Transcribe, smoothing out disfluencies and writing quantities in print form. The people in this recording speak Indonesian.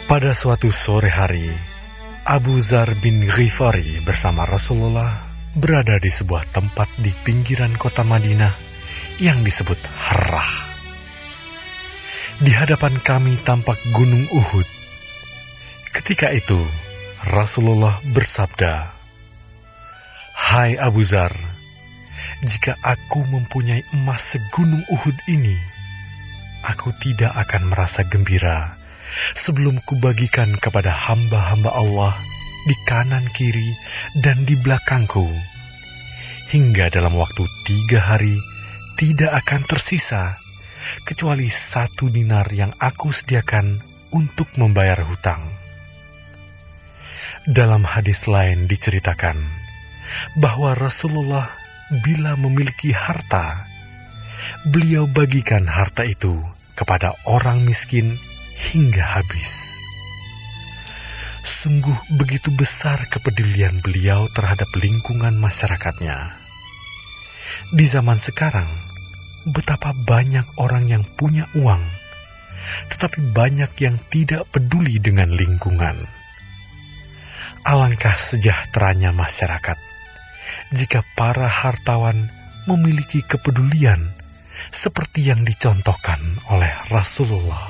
Pada suatu sore hari, Abu Dzar bin Ghifari bersama Rasulullah berada di sebuah tempat di pinggiran kota Madinah yang disebut Harrah. Di hadapan kami tampak gunung Uhud. Ketika itu, Rasulullah bersabda, "Hai Abu Dzar, jika aku mempunyai emas segunung Uhud ini, aku tidak akan merasa gembira sebelum kubagikan kepada hamba-hamba Allah di kanan kiri dan di belakangku. Hingga dalam waktu 3 hari tidak akan tersisa kecuali 1 dinar yang aku sediakan untuk membayar hutang." Dalam hadis lain diceritakan bahwa Rasulullah bila memiliki harta, beliau bagikan harta itu kepada orang miskin hingga habis. Sungguh begitu besar kepedulian beliau terhadap lingkungan masyarakatnya. Di zaman sekarang, betapa banyak orang yang punya uang, tetapi banyak yang tidak peduli dengan lingkungan. Alangkah sejahteranya masyarakat jika para hartawan memiliki kepedulian seperti yang dicontohkan oleh Rasulullah.